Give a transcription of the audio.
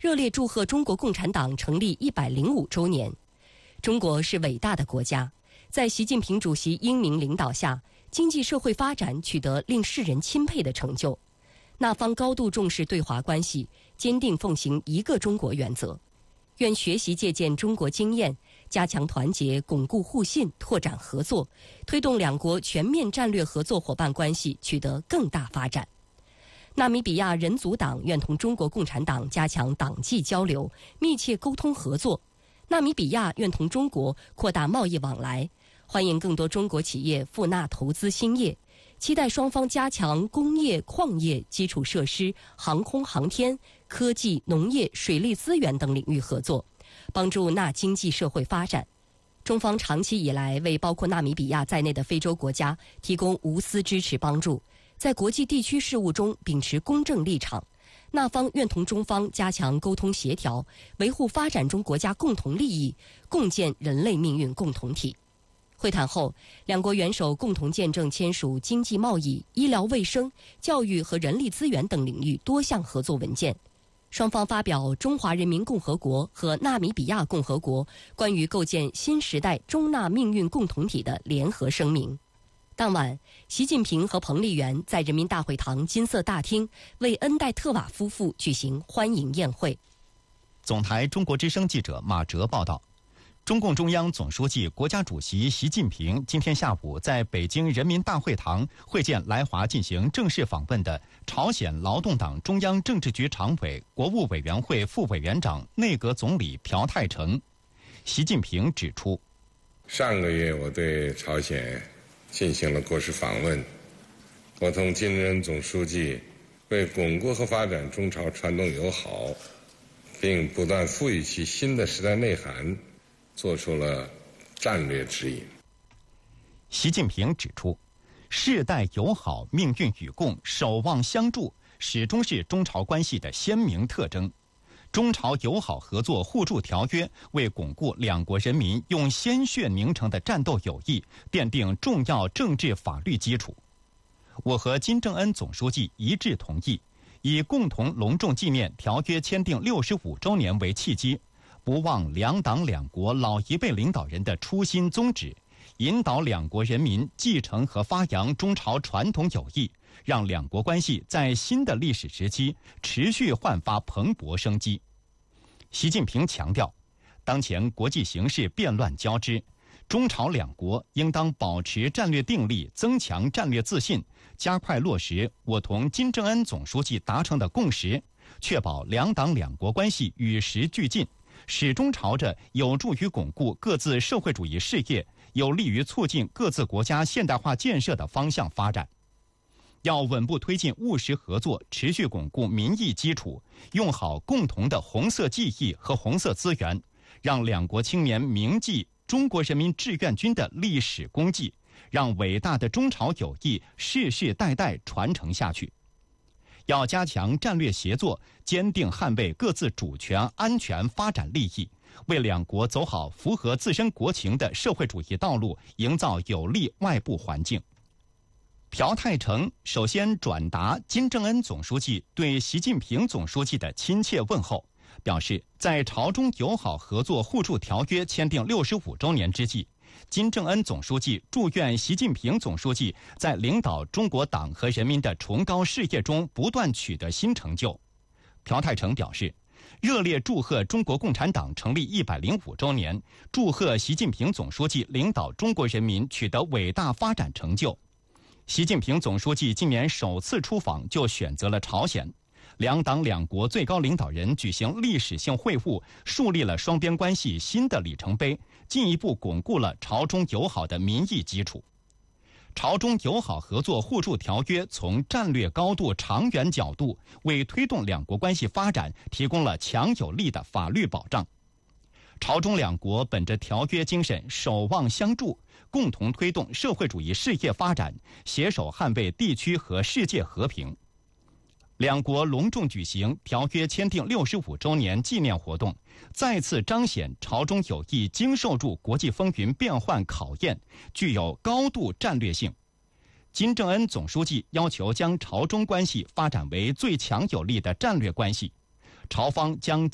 热烈祝贺中国共产党成立105周年。中国是伟大的国家，在习近平主席英明领导下，经济社会发展取得令世人钦佩的成就。那方高度重视对华关系，坚定奉行一个中国原则。愿学习借鉴中国经验，加强团结，巩固互信，拓展合作，推动两国全面战略合作伙伴关系取得更大发展。纳米比亚人族党愿同中国共产党加强党际交流，密切沟通合作。纳米比亚愿同中国扩大贸易往来，欢迎更多中国企业赴纳投资兴业，期待双方加强工业、矿业、基础设施、航空航天、科技、农业、水利资源等领域合作，帮助纳经济社会发展。中方长期以来为包括纳米比亚在内的非洲国家提供无私支持帮助，在国际地区事务中秉持公正立场。纳方愿同中方加强沟通协调，维护发展中国家共同利益，共建人类命运共同体。会谈后，两国元首共同见证签署经济贸易、医疗卫生、教育和人力资源等领域多项合作文件。双方发表中华人民共和国和纳米比亚共和国关于构建新时代中纳命运共同体的联合声明。当晚，习近平和彭丽媛在人民大会堂金色大厅为恩戴特瓦夫妇举行欢迎宴会。 总台中国之声记者马哲报道，中共中央总书记、国家主席习近平今天下午在北京人民大会堂会见来华进行正式访问的朝鲜劳动党中央政治局常委、国务委员会副委员长、内阁总理朴泰成。习近平指出， 上个月我对朝鲜进行了国事访问，我同金正恩总书记为巩固和发展中朝传统友好，并不断赋予其新的时代内涵，做出了战略指引。 习近平指出，世代友好、命运与共、守望相助始终是中朝关系的鲜明特征。中朝友好合作互助条约为巩固两国人民用鲜血凝成的战斗友谊奠定重要政治法律基础。我和金正恩总书记一致同意，以共同隆重纪念条约签订65周年为契机，不忘两党两国老一辈领导人的初心宗旨，引导两国人民继承和发扬中朝传统友谊，让两国关系在新的历史时期持续焕发蓬勃生机。习近平强调，当前国际形势变乱交织，中朝两国应当保持战略定力，增强战略自信，加快落实我同金正恩总书记达成的共识，确保两党两国关系与时俱进，始终朝着有助于巩固各自社会主义事业、有利于促进各自国家现代化建设的方向发展。要稳步推进务实合作，持续巩固民意基础，用好共同的红色记忆和红色资源，让两国青年铭记中国人民志愿军的历史功绩，让伟大的中朝友谊世世代代传承下去。要加强战略协作，坚定捍卫各自主权、安全、发展利益，为两国走好符合自身国情的社会主义道路营造有利外部环境。朴泰成首先转达金正恩总书记对习近平总书记的亲切问候，表示在朝中友好合作互助条约签订65周年之际，金正恩总书记祝愿习近平总书记在领导中国党和人民的崇高事业中不断取得新成就。朴泰成表示，热烈祝贺中国共产党成立105周年，祝贺习近平总书记领导中国人民取得伟大发展成就。习近平总书记今年首次出访就选择了朝鲜，两党两国最高领导人举行历史性会晤，树立了双边关系新的里程碑，进一步巩固了朝中友好的民意基础。朝中友好合作互助条约从战略高度、长远角度为推动两国关系发展提供了强有力的法律保障。朝中两国本着条约精神，守望相助，共同推动社会主义事业发展，携手捍卫地区和世界和平。两国隆重举行条约签订65周年纪念活动，再次彰显朝中友谊经受住国际风云变幻考验，具有高度战略性。金正恩总书记要求将朝中关系发展为最强有力的战略关系，朝方将